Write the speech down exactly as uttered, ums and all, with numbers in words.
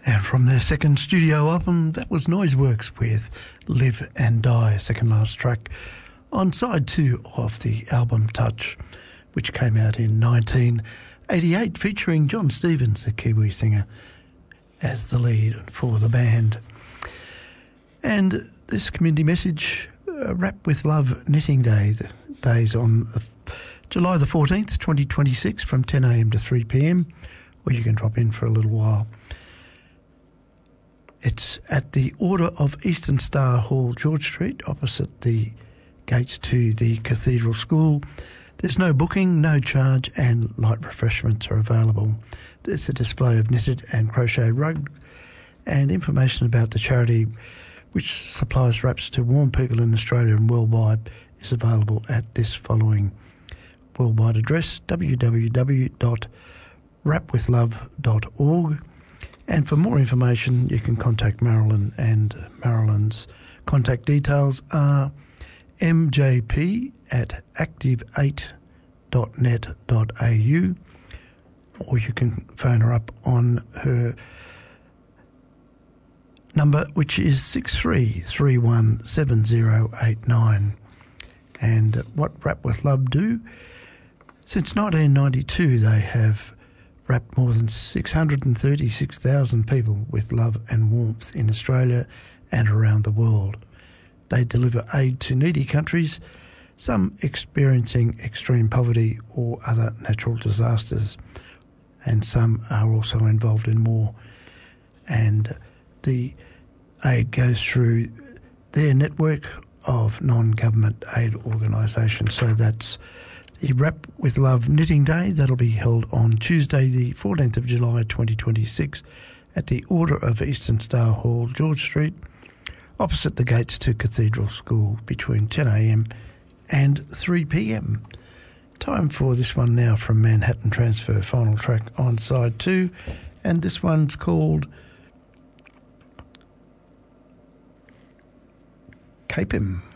And from their second studio album, that was Noiseworks with Live and Die, second last track on side two of the album Touch, which came out in nineteen eighty-eight, featuring John Stevens, the Kiwi singer, as the lead for the band. And this community message, uh, Wrap with Love Knitting Day, the days on uh, July the fourteenth, twenty twenty-six, from ten a m to three p m, or you can drop in for a little while. It's at the Order of Eastern Star Hall, George Street, opposite the gates to the Cathedral School. There's no booking, no charge, and light refreshments are available. There's a display of knitted and crochet rug, and information about the charity, which supplies wraps to warm people in Australia and worldwide, is available at this following worldwide address, w w w dot wrap with love dot org. And for more information, you can contact Marilyn, and Marilyn's contact details are m j p at active eight dot net dot a u, or you can phone her up on her number, which is six three three one seven zero eight nine. And what Wrap with Love do? Since nineteen ninety-two, they have wrapped more than six hundred thirty-six thousand people with love and warmth in Australia and around the world. They deliver aid to needy countries, some experiencing extreme poverty or other natural disasters, and some are also involved in war. And the aid goes through their network of non-government aid organisations. So that's the Wrap with Love Knitting Day. That'll be held on Tuesday the fourteenth of July twenty twenty-six at the Order of Eastern Star Hall, George Street, opposite the gates to Cathedral School, between ten a m and three p m. Time for this one now from Manhattan Transfer, final track on side two, and this one's called Cape Him.